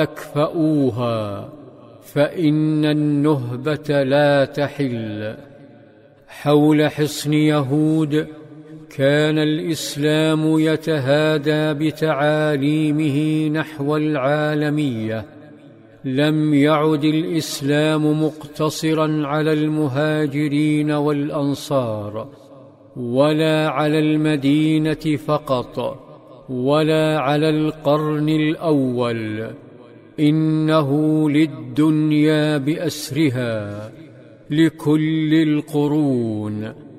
اكفؤوها فإن النهبة لا تحل. حول حصن يهود كان الإسلام يتهادى بتعاليمه نحو العالمية. لم يعد الإسلام مقتصرا على المهاجرين والأنصار، ولا على المدينة فقط، ولا على القرن الأول، إنه للدنيا بأسرها، لكل القرون.